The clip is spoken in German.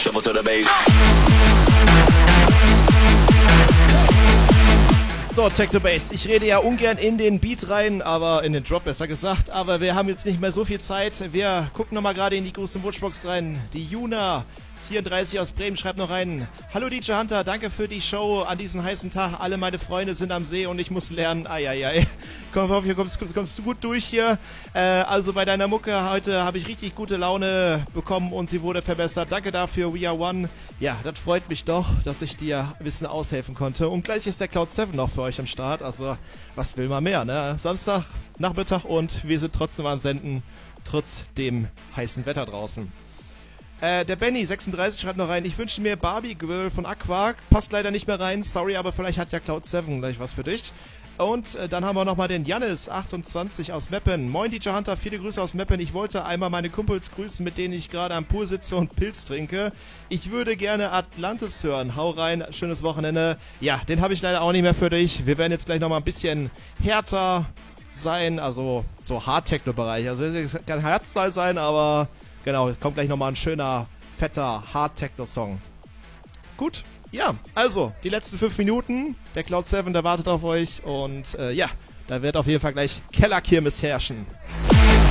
shuffle to the bass. So, Techno Bass. Ich rede ja ungern in den Beat rein, aber in den Drop besser gesagt. Aber wir haben jetzt nicht mehr so viel Zeit. Wir gucken nochmal gerade in die große Wunschbox rein. Die Juna 34 aus Bremen schreibt noch rein: Hallo DJ Hunter, danke für die Show an diesem heißen Tag. Alle meine Freunde sind am See und ich muss lernen. Eieiei. Kommst du gut durch hier. Also bei deiner Mucke heute habe ich richtig gute Laune bekommen und sie wurde verbessert. Danke dafür, We Are One. Ja, das freut mich doch, dass ich dir ein bisschen aushelfen konnte. Und gleich ist der Cloud 7 noch für euch am Start. Also, was will man mehr, ne? Samstag, Nachmittag und wir sind trotzdem am Senden, trotz dem heißen Wetter draußen. Der Benny 36 schreibt noch rein: Ich wünsche mir Barbie Girl von Aqua. Passt leider nicht mehr rein, sorry, aber vielleicht hat ja Cloud 7 gleich was für dich. Und dann haben wir nochmal den Jannis 28 aus Meppen. Moin DJ Hunter, viele Grüße aus Meppen. Ich wollte einmal meine Kumpels grüßen, mit denen ich gerade am Pool sitze und Pilz trinke. Ich würde gerne Atlantis hören. Hau rein, schönes Wochenende. Ja, den habe ich leider auch nicht mehr für dich. Wir werden jetzt gleich nochmal ein bisschen härter sein, also so Hard-Techno-Bereich. Also es kann Hardstyle sein, aber genau, kommt gleich nochmal ein schöner, fetter Hard-Techno-Song. Gut, ja, also die letzten 5 Minuten. Der Cloud 7, der wartet auf euch und ja, da wird auf jeden Fall gleich Kellerkirmes herrschen.